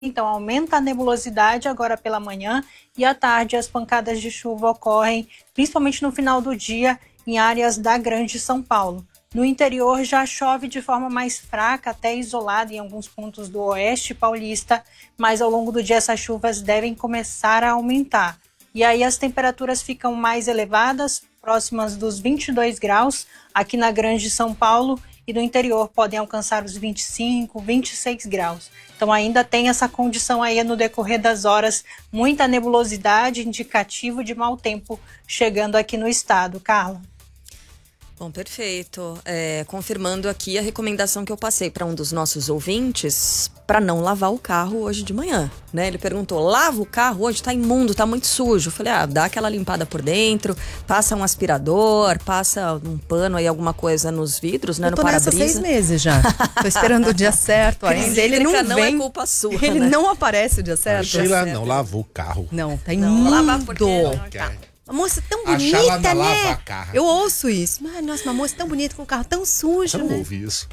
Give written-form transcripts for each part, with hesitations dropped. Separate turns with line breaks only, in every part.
Então aumenta a nebulosidade agora pela manhã e à tarde as pancadas de chuva ocorrem principalmente no final do dia em áreas da Grande São Paulo. No interior já chove de forma mais fraca, até isolada em alguns pontos do oeste paulista, mas ao longo do dia essas chuvas devem começar a aumentar. E aí as temperaturas ficam mais elevadas, próximas dos 22 graus aqui na Grande São Paulo, e no interior podem alcançar os 25, 26 graus. Então ainda tem essa condição aí no decorrer das horas, muita nebulosidade, indicativo de mau tempo chegando aqui no estado. Carla.
Bom, perfeito. Confirmando aqui a recomendação que eu passei para um dos nossos ouvintes para não lavar o carro hoje de manhã, né? Ele perguntou, lava o carro hoje? Tá imundo, tá muito sujo. Eu falei, dá aquela limpada por dentro, passa um aspirador, passa um pano aí, alguma coisa nos vidros, né?
Eu tô nessa 6 meses já. Tô esperando o dia certo ainda. Ele não vem.
É culpa sua,
ele
né?
não aparece o dia certo.
A Sheila não lavou o carro.
Não, tá imundo.
Lavar porque não
tá. Uma moça tão bonita, né? Eu ouço isso. Nossa, uma moça tão bonita com um carro tão sujo,
Eu não
né?
ouvi isso.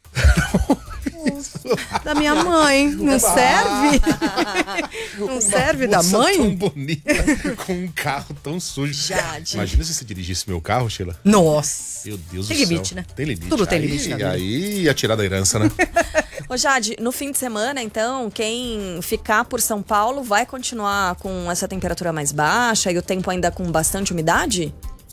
Da minha mãe. Não serve? Não serve da mãe?
Tão bonita com um carro tão sujo.
Jade.
Imagina se você dirigisse meu carro, Sheila.
Nossa.
Meu Deus do céu.
Tem limite, né?
Tem limite.
Tudo tem limite na vida.
Aí ia tirar da herança, né?
Ô Jade, no fim de semana, então, quem ficar por São Paulo vai continuar com essa temperatura mais baixa e o tempo ainda com bastante umidade?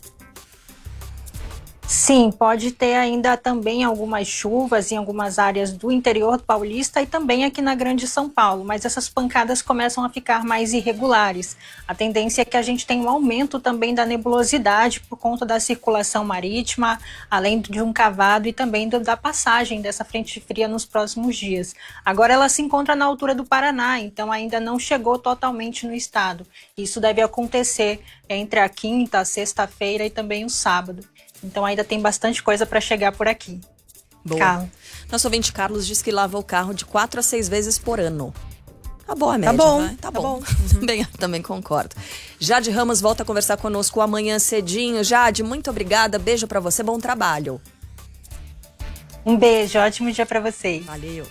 Sim, pode ter ainda também algumas chuvas em algumas áreas do interior paulista e também aqui na Grande São Paulo, mas essas pancadas começam a ficar mais irregulares. A tendência é que a gente tenha um aumento também da nebulosidade por conta da circulação marítima, além de um cavado e também da passagem dessa frente fria nos próximos dias. Agora ela se encontra na altura do Paraná, então ainda não chegou totalmente no estado. Isso deve acontecer entre a quinta, a sexta-feira e também o sábado. Então ainda tem bastante coisa para chegar por aqui.
Boa.
Carla.
Nosso ouvinte Carlos diz que lava o carro de 4 a 6 vezes por ano. Tá boa a média,
bom,
vai? Tá bom.
Uhum.
Também concordo. Jade Ramos volta a conversar conosco amanhã cedinho. Jade, muito obrigada. Beijo pra você, bom trabalho.
Um beijo, ótimo dia para vocês.
Valeu.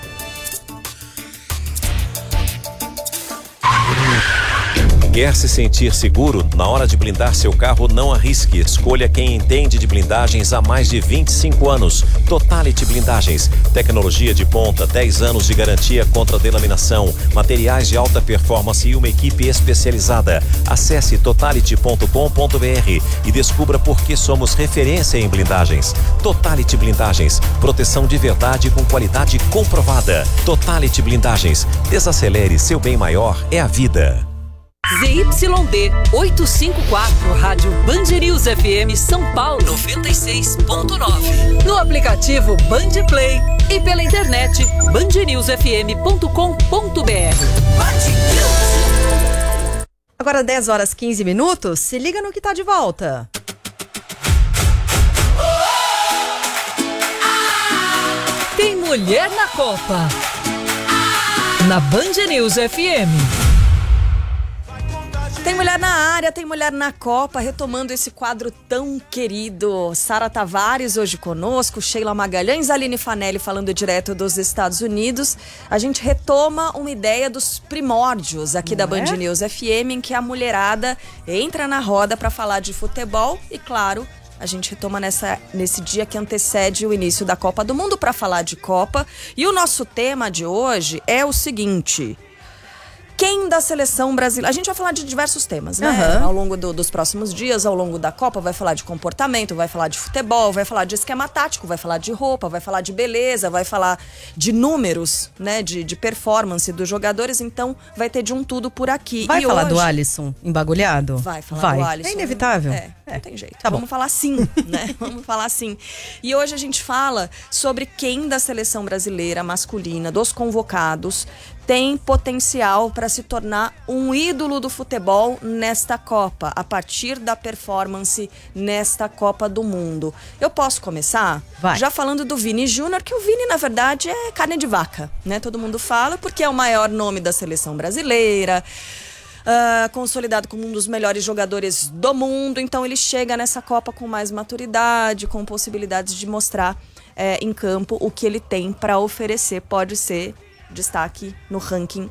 Quer se sentir seguro? Na hora de blindar seu carro, não arrisque. Escolha quem entende de blindagens há mais de 25 anos. Totality Blindagens. Tecnologia de ponta, 10 anos de garantia contra delaminação, materiais de alta performance e uma equipe especializada. Acesse totality.com.br e descubra por que somos referência em blindagens. Totality Blindagens. Proteção de verdade com qualidade comprovada. Totality Blindagens. Desacelere, seu bem maior é a vida.
ZYD 854, Rádio Band News FM São Paulo 96.9. No aplicativo Band Play e pela internet bandnewsfm.com.br.
Agora 10 horas 15 minutos, se liga no que tá de volta.
Tem mulher na Copa. Na Band News FM.
Tem mulher na área, tem mulher na Copa, retomando esse quadro tão querido. Sara Tavares hoje conosco, Sheila Magalhães, Aline Fanelli falando direto dos Estados Unidos. A gente retoma uma ideia dos primórdios aqui da Band News FM, em que a mulherada entra na roda para falar de futebol e, claro, a gente retoma nesse dia que antecede o início da Copa do Mundo para falar de Copa. E o nosso tema de hoje é o seguinte: quem da seleção brasileira... A gente vai falar de diversos temas, né? Ao longo dos próximos dias, ao longo da Copa, vai falar de comportamento, vai falar de futebol, vai falar de esquema tático, vai falar de roupa, vai falar de beleza, vai falar de números, né? De performance dos jogadores. Então, vai ter de um tudo por aqui.
Vai falar do Alisson embagulhado?
Vai falar do Alisson.
É inevitável.
Não tem jeito.
Tá bom.
Vamos falar sim, né? Vamos falar sim. E hoje a gente fala sobre quem da seleção brasileira masculina, dos convocados, tem potencial para se tornar um ídolo do futebol nesta Copa, a partir da performance nesta Copa do Mundo. Eu posso começar?
Vai.
Já falando do Vini Júnior, que o Vini, na verdade, é carne de vaca, né? Todo mundo fala, porque é o maior nome da seleção brasileira, consolidado como um dos melhores jogadores do mundo. Então ele chega nessa Copa com mais maturidade, com possibilidades de mostrar em campo o que ele tem para oferecer. Pode ser destaque no ranking